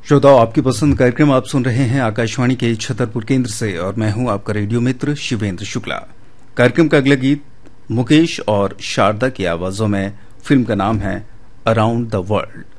श्रोताओं, आपकी पसंद कार्यक्रम आप सुन रहे हैं आकाशवाणी के छतरपुर केंद्र से और मैं हूं आपका रेडियो मित्र शिवेंद्र शुक्ला। कार्यक्रम का अगला गीत मुकेश और शारदा की आवाजों में, फिल्म का नाम है अराउंड द वर्ल्ड।